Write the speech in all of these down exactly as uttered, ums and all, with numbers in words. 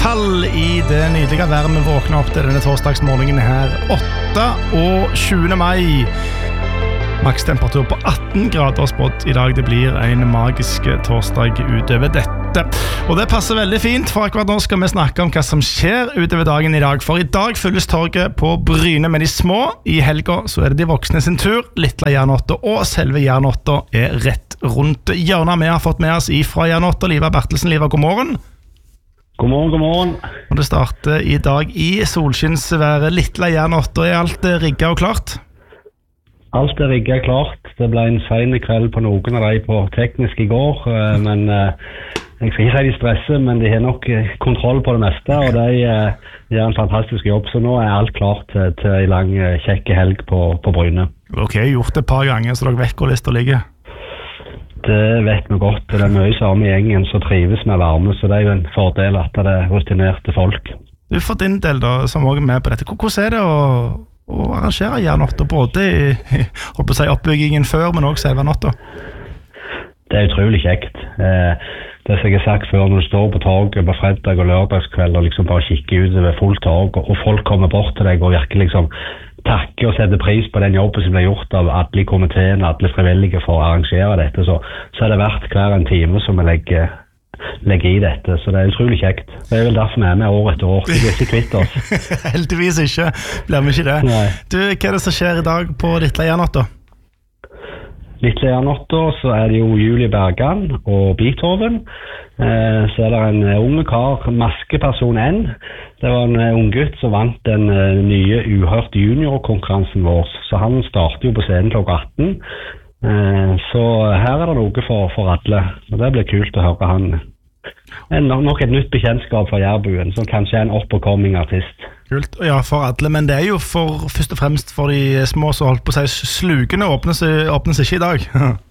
kald i det nydelige været. Vi våkner opp til denne torsdagsmorgenen her åtte og tjuende mai. Makstemperatur på atten grader spådd i dag. Det blir en magisk torsdag utover dette. Og det passer veldig fint, for akkurat nå skal vi snakke om hva som skjer utover dagen i dag. For i dag fylles torget på Bryne med de små. I helga så er det de voksne sin tur. Lille Jernåtta og selve Jernåtta er rett rundt hjørnet. Vi har fått med oss ifra Jernåtta Liva Bertelsen. Liva, god morgen. God morgen, god morgen. Og det starter i dag i solskinnsværet. Lille Jernåtta, er alt rigget og klart? Alt er rigget klart. Det ble en sen kveld på noen av de på teknisk i går, men jeg skal ikke si de stresser, men de har nok kontroll på det meste, og de gjør en fantastisk jobb, så nå er alt klart til, til en lang, kjekke helg på, på Bryne. Ok, gjort det et par ganger, så dere vet hvor lista ligger? Det vet vi godt. Det er mye samme i gjengen som trives med varme, så det er jo en fordel at det er rutinerte folk. Du får din del da, som også er med på dette. Hvordan er det å, å arrangere Jernåtta, både i, holdt på å si, oppbyggingen før, men også selve natta? Det er utrolig kjekt. Eh, det som jeg har sagt før, når du står på torget på fredag og lørdagskveld og liksom bare kikker ut over fullt torg, og folk kommer bort til deg og virkelig liksom takke og sette pris på den jobben som ble gjort av alle i komiteen, alle frivillige for å arrangere dette, så, så er det verdt hver en time som vi legger, legger i dette, så det er utrolig kjekt. Det er vel derfor vi er med år etter år, vi blir ikke kvitt oss. Heldigvis ikke, blir vi ikke det. Nei. Du, hva er det som skjer i dag på Lille Jernåtta? Lille Jernåtta, så er det jo Julie Bergan og Beethoven. Eh, så er det en unge kar, maskeperson N. Det var en ung gutt som vant den uh, nye Uhørt junior-konkurransen vår. Så han starter jo på scenen klokka atten. Eh, så her er det noe for, for alle. Og det blir kult å høre han. En, nok et nytt bekjentskap for Jærbuen, som kanskje er en up-and-coming artist. Kult, ja, for alle, men det er jo for, først og fremst for de små som holdt på å si slukene åpnes, åpnes ikke i dag.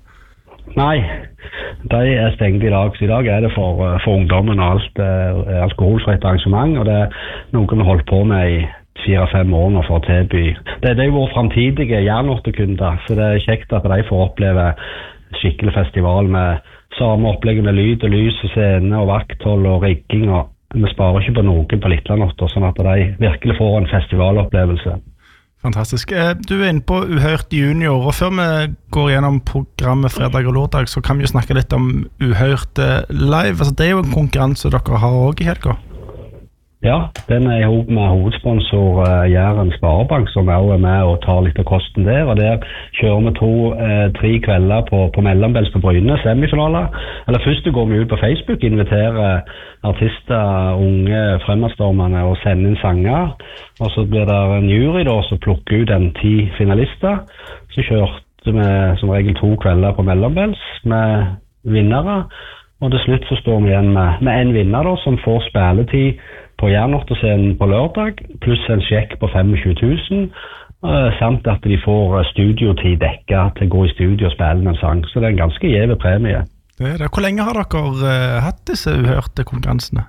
Nei, de er stengt i dag, så i dag er det for, for ungdommen og alt uh, alkoholfritt arrangement, og det er noe vi holdt på med i fire-fem år nå for å tilby. Det, det er jo våre fremtidige Jernåtta-kunder, så det er kjekt at de får oppleve skikkelig festival med samme opplegg med lyd og lys og scene og vakthold og rigging, og vi sparer ikke på noen på Lille Jernåtta, sånn at de virkelig får en festivalopplevelse. Fantastisk. Du er inne på Uhørt junior, og før vi går gjennom programmet fredag og lørdag, så kan vi jo snakke litt om Uhørt live. Altså, det er jo en konkurranse dere har også i helga. Ja, den er ihop med hovedsponsor uh, Jæren Sparebank, som er med og tar litt av kosten der, og der kjører vi to, uh, tre kvelder på, på Mellombels på Bryne, semifinaler. Eller først går vi ut på Facebook, inviterer artister, unge fremadstormerne og sender inn sanger, og så blir det en jury da, som plukker ut en ti finalister. Så kjørte vi som regel to kvelder på Mellombels med vinnere, og til slutt så står vi igjen med, med en vinner da, som får spilletid på Jernåtta-scenen på lørdag, pluss en sjekk på tjuefem tusen, samt at de får studiotid dekket til å gå i studio og spille en sang. Så det er en ganske gjeve premie. Det er det. Hvor lenge har dere uh, hatt disse uhørte konkurransene?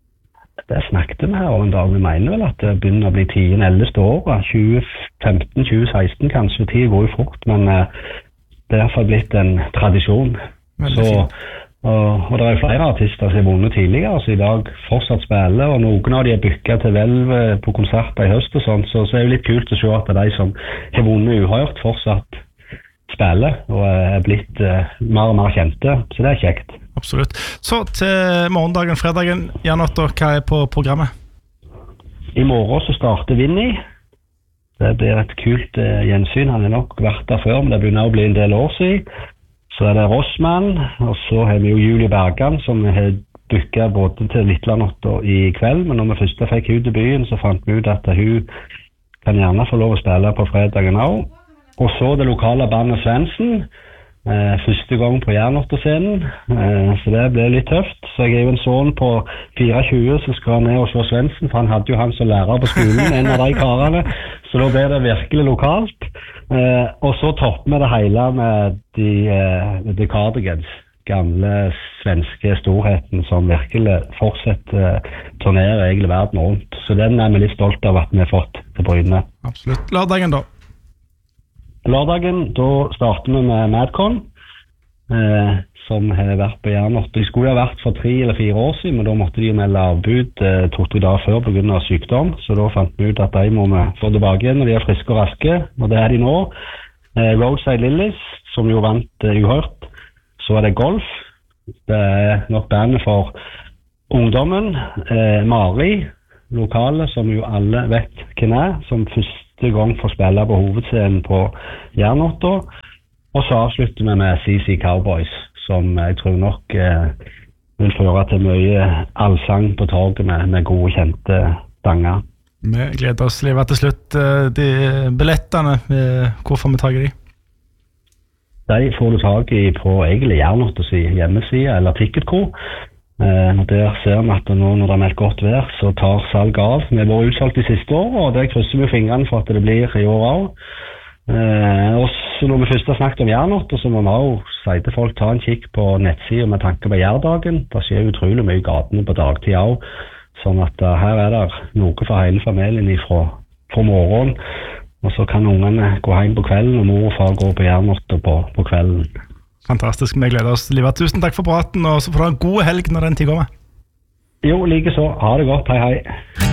Det snakket vi her om en dag. Vi mener vel at det begynner å bli tiende ellevte år, tjue femten tjue seksten kanskje. Tid går jo fort, men uh, det er i hvert fall blitt en tradisjon. Veldig så fint. Og, og det er flere artister som har vunnet tidligere, så i dag fortsatt spiller, og noen av de er bykket til Velv på konserter i høst og sånt, så, så er det litt kult å se at de som har vunnet uhørt fortsatt spiller, og er blitt uh, mer og mer kjente, så det er kjekt. Absolutt. Så til morgendagen, fredagen, Jernåtta, hva er på programmet? I morgen så starter Vinnie. Det blir et kult uh, gjensyn, han har nok vært der før, men det begynner å bli en del år siden. Så er det Rossmann, og så har vi jo Julie Bergan, som har bykket både til Lille Jernåtta i kveld, men når vi først fikk ut i byen, så fant vi ut at hun kan gjerne få lov å spille på fredagen også. Og så det lokale bandet Svendsen, eh, første gang på Jernåtta-scenen, eh, så det ble litt tøft. Så jeg er jo en sønn på fireogtjue, så skal han ned og se Svendsen, for han hadde jo han som lærer på skolen, en av de karene, så da ble det virkelig lokalt. Eh, og så topper vi det hele med de, eh, de Cardigans, gamle svenske storheten som virkelig fortsetter eh, turnere egentlig verden rundt. Så den er vi litt stolt av at vi har fått til Bryne. Absolutt. Lørdagen da? Lørdagen, da starter vi med Madcon. eh, som har vært på Jernåtta. De skulle ha vært for tre eller fire år siden, men da måtte de melde avbud eh, to-tre dager før på grunn av sykdom. Så da fant vi ut at de må vi få tilbake igjen når de er friske og raske, og det er de nå. Eh, Roadside Lilies, som jo vant eh, uhørt. Så er det golf. Det er nok bandet for ungdommen. Eh, Mari, lokale, som jo alle vet hvem er, som første gang får spille på hovedscenen på Jernåtta. Og så avslutter vi med C C Cowboys, som jeg tror nok eh, vil føre til mye allsang på torget med, med gode, kjente danger. Vi gleder oss, Liva, til slutt. De billettene, hvor får vi tag i de? De får du tag i på egentlig Jernåtta sin hjemmeside, eller Ticketco. Eh, der ser vi at nå når det er meldt godt vær, så tar salg av. Vi har vært utsolgt de siste årene, og det krysser vi fingrene for at det blir i år også. Eh, og så når vi først har snakket om Jernåtta, så må vi også si til folk ta en kikk på nettsiden med tanke på Jærdagen. Det skjer utrolig mye i gatene på dagtid også, sånn at uh, her er det noe for hele familien fra, fra morgen. Og så kan ungene gå hjem på kvelden, og mor og far går på Jernåtta på, på kvelden. Fantastisk, vi gleder oss. Liva, tusen takk for praten, og så får du ha en god helg når den tid kommer. Jo, like så. Ha det godt. Hei, hei.